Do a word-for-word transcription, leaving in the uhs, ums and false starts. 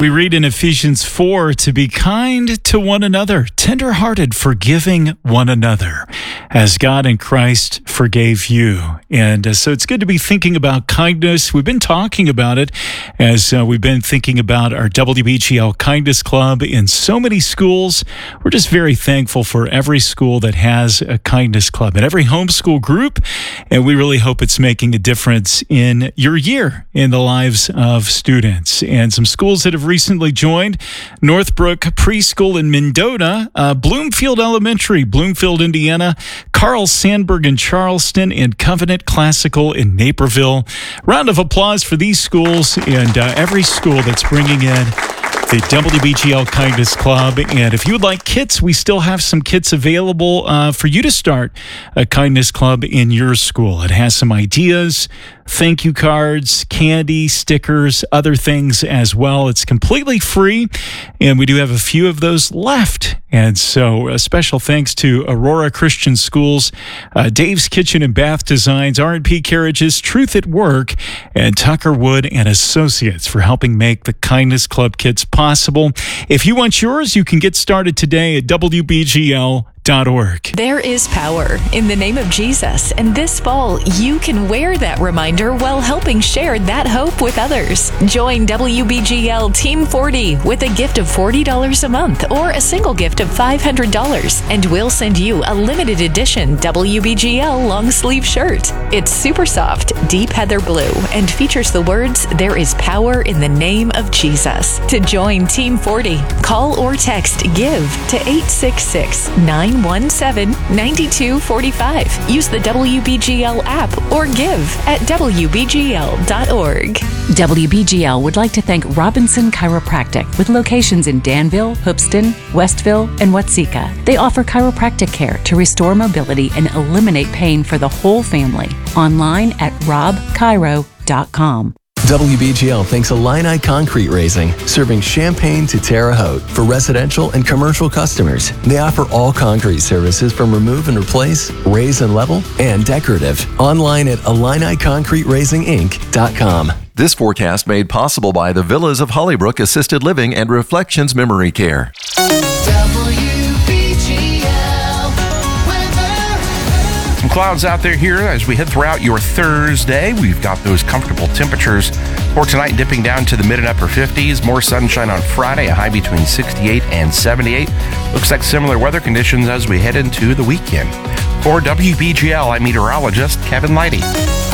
We read in Ephesians four to be kind to one another, tender-hearted, forgiving one another, as God in Christ forgave you. And uh, so it's good to be thinking about kindness. We've been talking about it as uh, we've been thinking about our W B G L Kindness Club in so many schools. We're just very thankful for every school that has a kindness club and every homeschool group. And we really hope it's making a difference in your year, in the lives of students. And some schools that have recently joined: Northbrook Preschool in Mendota, uh, Bloomfield Elementary, Bloomfield, Indiana, Carl Sandburg in Charleston, and Covenant Classical in Naperville. Round of applause for these schools and uh, every school that's bringing in the W B G L Kindness Club. And if you would like kits, we still have some kits available uh, for you to start a kindness club in your school. It has some ideas, thank you cards, candy, stickers, other things as well. It's completely free, and we do have a few of those left. And so a special thanks to Aurora Christian Schools, uh, Dave's Kitchen and Bath Designs, R and P Carriages, Truth at Work, and Tucker Wood and Associates for helping make the Kindness Club kits possible. If you want yours, you can get started today at W B G L dot org. There is power in the name of Jesus, and this fall you can wear that reminder while helping share that hope with others. Join W B G L Team forty with a gift of forty dollars a month or a single gift of five hundred dollars, and we'll send you a limited edition W B G L long sleeve shirt. It's super soft, deep heather blue, and features the words, "There is power in the name of Jesus." To join Team forty, call or text GIVE to eight six six, nine one seven, nine two four five. Use the W B G L app or give at W B G L dot org. W B G L would like to thank Robinson Chiropractic with locations in Danville, Hoopeston, Westville, and Watseka. They offer chiropractic care to restore mobility and eliminate pain for the whole family. Online at rob chiro dot com. W B G L thanks Illini Concrete Raising, serving Champaign to Terre Haute for residential and commercial customers. They offer all concrete services from remove and replace, raise and level, and decorative. Online at illini concrete raising inc dot com. This forecast made possible by the Villas of Hollybrook Assisted Living and Reflections Memory Care. Some clouds out there here as we head throughout your Thursday. We've got those comfortable temperatures for tonight dipping down to the mid and upper fifties. More sunshine on Friday, a high between sixty-eight and seventy-eight. Looks like similar weather conditions as we head into the weekend. For W B G L, I'm meteorologist Kevin Leidy.